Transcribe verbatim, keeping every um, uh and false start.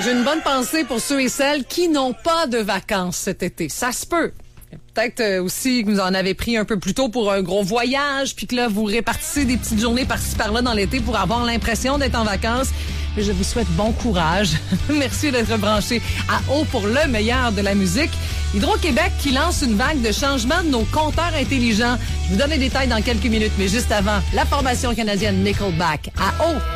J'ai une bonne pensée pour ceux et celles qui n'ont pas de vacances cet été. Ça se peut. Peut-être euh, aussi que vous en avez pris un peu plus tôt pour un gros voyage, puis que là, vous répartissez des petites journées par-ci par-là dans l'été pour avoir l'impression d'être en vacances. Je vous souhaite bon courage. Merci d'être branché à haut pour le meilleur de la musique. Hydro-Québec qui lance une vague de changement de nos compteurs intelligents. Je vous donne les détails dans quelques minutes, mais juste avant, la formation canadienne Nickelback à haut.